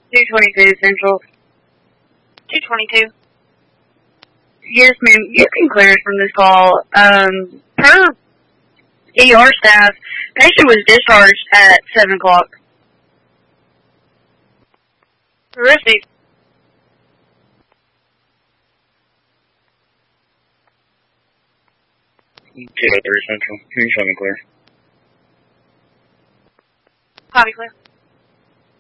222 Central. 222. Yes, ma'am. You can clear us from this call. Per ER staff, patient was discharged at 7 o'clock. Received. Central. You can show me clear. Copy, clear.